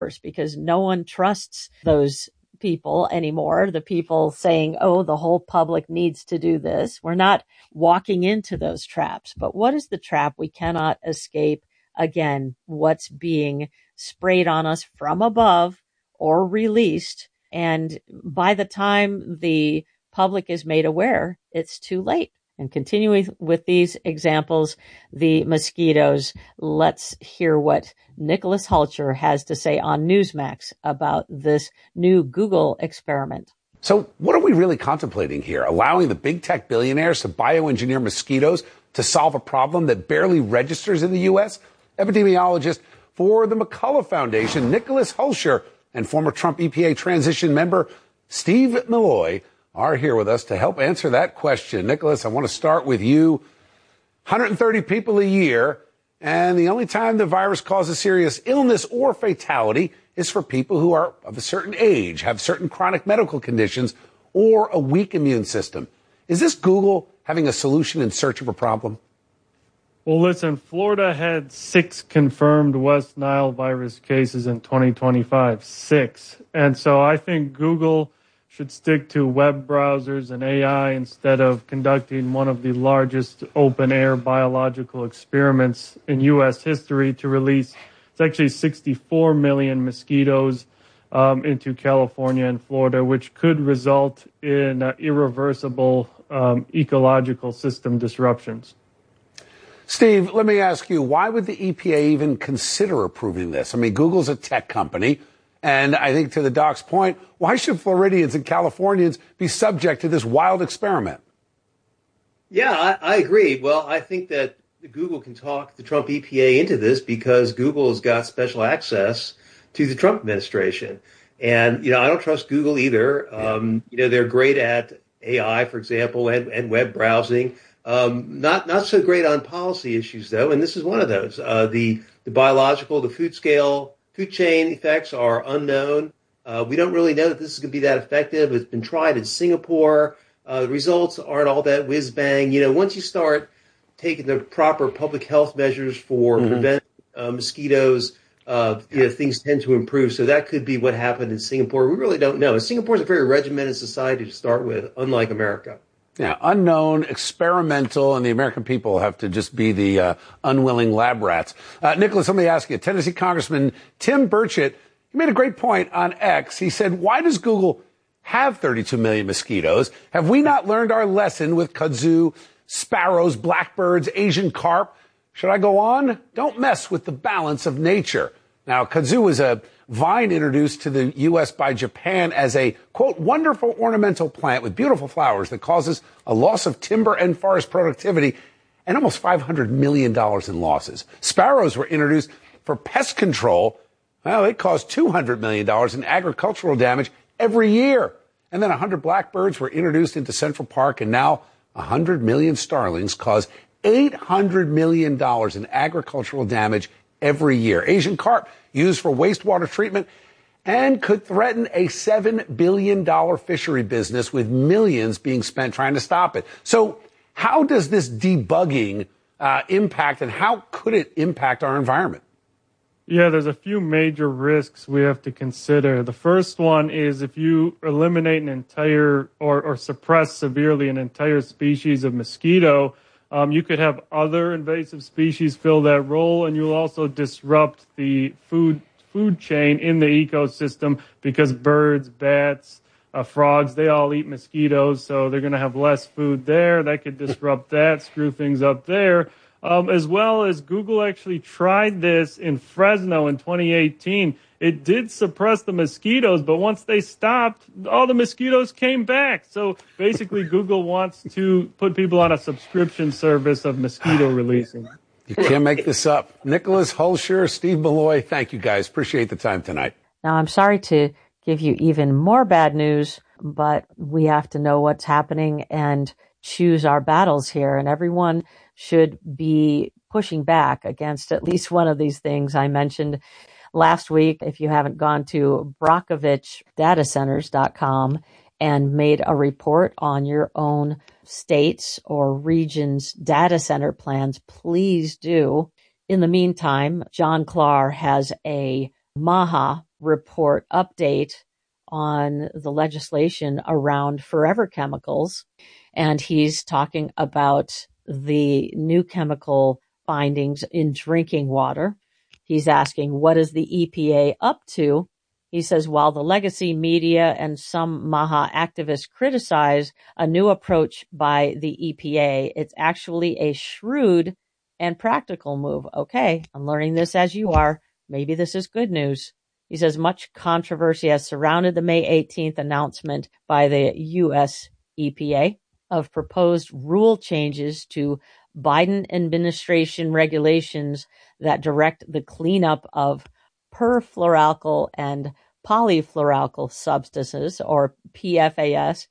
because no one trusts those people anymore. The people saying, oh, the whole public needs to do this. We're not walking into those traps. But what is the trap we cannot escape? Again, what's being sprayed on us from above or released. And by the time the public is made aware, it's too late. And continuing with these examples, the mosquitoes, let's hear what Nicholas Hulscher has to say on Newsmax about this new Google experiment. So what are we really contemplating here? Allowing the big tech billionaires to bioengineer mosquitoes to solve a problem that barely registers in the U.S.? Epidemiologist for the McCullough Foundation, Nicholas Hulscher, and former Trump EPA transition member Steve Milloy are here with us to help answer that question. Nicholas, I want to start with you. 130 people a year, and the only time the virus causes serious illness or fatality is for people who are of a certain age, have certain chronic medical conditions, or a weak immune system. Is this Google having a solution in search of a problem? Well, listen, Florida had 6 confirmed West Nile virus cases in 2025. 6. And so I think Google should stick to web browsers and AI instead of conducting one of the largest open-air biological experiments in U.S. history to release, it's actually 64 million mosquitoes into California and Florida, which could result in irreversible ecological system disruptions. Steve, let me ask you, why would the EPA even consider approving this? I mean, Google's a tech company. And I think to the doc's point, why should Floridians and Californians be subject to this wild experiment? Yeah, I agree. Well, I think that Google can talk the Trump EPA into this because Google has got special access to the Trump administration. And, I don't trust Google either. They're great at AI, for example, and web browsing. Not so great on policy issues, though. And this is one of those. The biological, the food chain effects are unknown. We don't really know that this is going to be that effective. It's been tried in Singapore. The results aren't all that whiz-bang. Once you start taking the proper public health measures for preventing mosquitoes, things tend to improve. So that could be what happened in Singapore. We really don't know. Singapore is a very regimented society to start with, unlike America. Yeah, unknown, experimental, and the American people have to just be the unwilling lab rats. Nicholas, let me ask you. Tennessee Congressman Tim Burchett, he made a great point on X. He said, why does Google have 32 million mosquitoes? Have we not learned our lesson with kudzu, sparrows, blackbirds, Asian carp? Should I go on? Don't mess with the balance of nature. Now, kudzu is a vine introduced to the U.S. by Japan as a, quote, wonderful ornamental plant with beautiful flowers that causes a loss of timber and forest productivity and almost $500 million in losses. Sparrows were introduced for pest control. Well, they cause $200 million in agricultural damage every year. And then 100 blackbirds were introduced into Central Park, and now 100 million starlings cause $800 million in agricultural damage every year. Asian carp used for wastewater treatment and could threaten a $7 billion fishery business with millions being spent trying to stop it. So how does this debugging impact, and how could it impact our environment? Yeah, there's a few major risks we have to consider. The first one is if you eliminate an entire or suppress severely an entire species of mosquito, you could have other invasive species fill that role, and you'll also disrupt the food chain in the ecosystem because birds, bats, frogs, they all eat mosquitoes, so they're going to have less food there. That could disrupt that, screw things up there. As well as Google actually tried this in Fresno in 2018. It did suppress the mosquitoes, but once they stopped, all the mosquitoes came back. So basically, Google wants to put people on a subscription service of mosquito releasing. You can't make this up. Nicholas Hulscher, Steve Milloy, thank you guys. Appreciate the time tonight. Now, I'm sorry to give you even more bad news, but we have to know what's happening and choose our battles here. And everyone should be pushing back against at least one of these things I mentioned last week. If you haven't gone to BrockovichDataCenters.com and made a report on your own states or regions' data center plans, please do. In the meantime, John Klar has a MAHA report update on the legislation around forever chemicals. And he's talking about the new chemical findings in drinking water. He's asking, what is the EPA up to? He says, while the legacy media and some MAHA activists criticize a new approach by the EPA, it's actually a shrewd and practical move. Okay, I'm learning this as you are. Maybe this is good news. He says much controversy has surrounded the May 18th announcement by the U.S. EPA of proposed rule changes to Biden administration regulations that direct the cleanup of perfluoroalkyl and polyfluoroalkyl substances, or PFAS.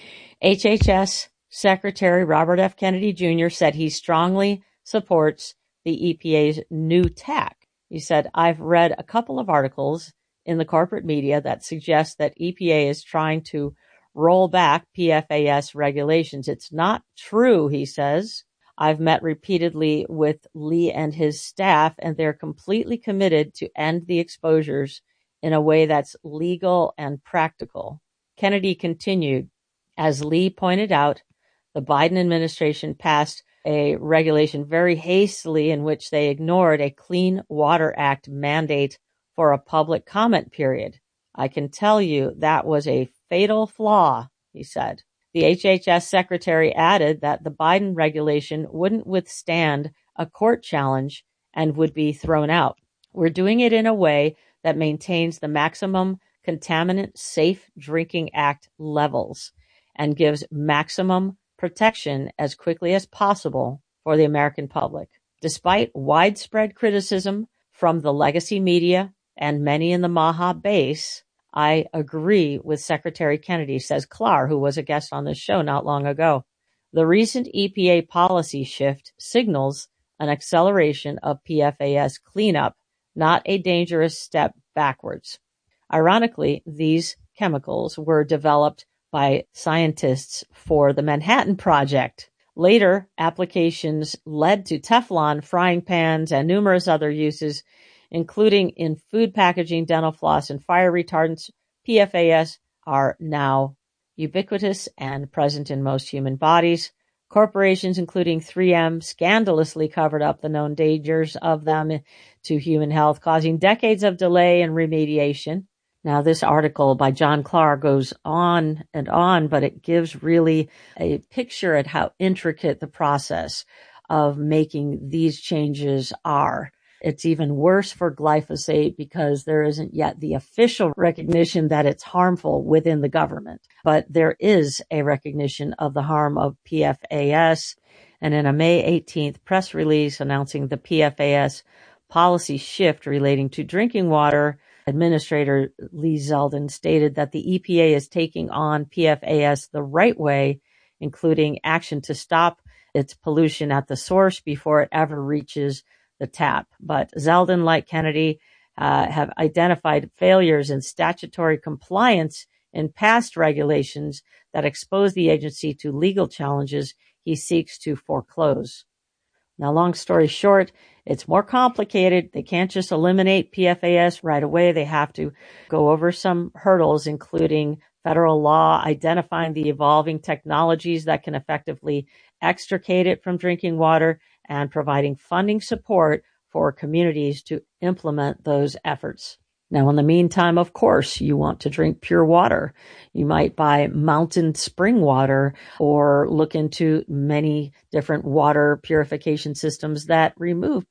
HHS Secretary Robert F. Kennedy Jr. said he strongly supports the EPA's new tack. He said, I've read a couple of articles in the corporate media that suggest that EPA is trying to roll back PFAS regulations. It's not true, he says. I've met repeatedly with Lee and his staff, and they're completely committed to end the exposures in a way that's legal and practical. Kennedy continued, as Lee pointed out, the Biden administration passed a regulation very hastily in which they ignored a Clean Water Act mandate for a public comment period. I can tell you that was a fatal flaw, he said. The HHS secretary added that the Biden regulation wouldn't withstand a court challenge and would be thrown out. We're doing it in a way that maintains the maximum contaminant safe drinking act levels and gives maximum protection as quickly as possible for the American public. Despite widespread criticism from the legacy media and many in the MAHA base, I agree with Secretary Kennedy, says Klar, who was a guest on this show not long ago. The recent EPA policy shift signals an acceleration of PFAS cleanup, not a dangerous step backwards. Ironically, these chemicals were developed by scientists for the Manhattan Project. Later, applications led to Teflon frying pans and numerous other uses, including in food packaging, dental floss, and fire retardants. PFAS are now ubiquitous and present in most human bodies. Corporations, including 3M, scandalously covered up the known dangers of them to human health, causing decades of delay and remediation. Now, this article by John Klar goes on and on, but it gives really a picture at how intricate the process of making these changes are. It's even worse for glyphosate because there isn't yet the official recognition that it's harmful within the government. But there is a recognition of the harm of PFAS. And in a May 18th press release announcing the PFAS policy shift relating to drinking water, Administrator Lee Zeldin stated that the EPA is taking on PFAS the right way, including action to stop its pollution at the source before it ever reaches the tap. But Zeldin, like Kennedy, have identified failures in statutory compliance in past regulations that expose the agency to legal challenges he seeks to foreclose. Now, long story short, it's more complicated. They can't just eliminate PFAS right away. They have to go over some hurdles, including federal law, identifying the evolving technologies that can effectively extricate it from drinking water, and providing funding support for communities to implement those efforts. Now, in the meantime, of course, you want to drink pure water. You might buy mountain spring water or look into many different water purification systems that remove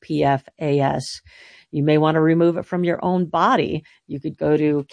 PFAS. You may want to remove it from your own body. You could go to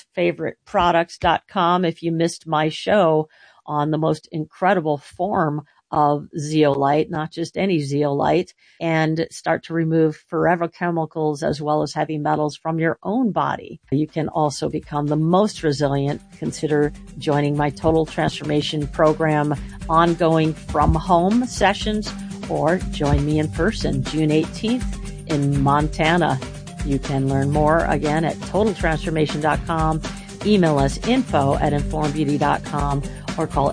catsfavoriteproducts.com if you missed my show on the most incredible form of zeolite, not just any zeolite, and start to remove forever chemicals as well as heavy metals from your own body. You can also become the most resilient. Consider joining my Total Transformation Program ongoing from home sessions, or join me in person June 18th in Montana. You can learn more again at totaltransformation.com. Email us info@informedbeauty.com or call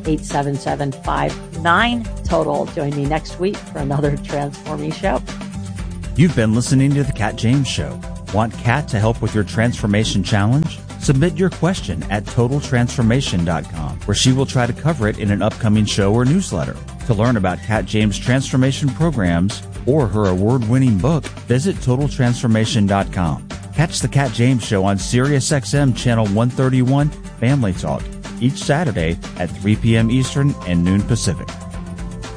877-59-TOTAL. Join me next week for another Transforming Show. You've been listening to The Cat James Show. Want Kat to help with your transformation challenge? Submit your question at TotalTransformation.com, where she will try to cover it in an upcoming show or newsletter. To learn about Kat James' transformation programs or her award-winning book, visit TotalTransformation.com. Catch the Kat James Show on SiriusXM Channel 131 Family Talk each Saturday at 3 p.m. Eastern and noon Pacific.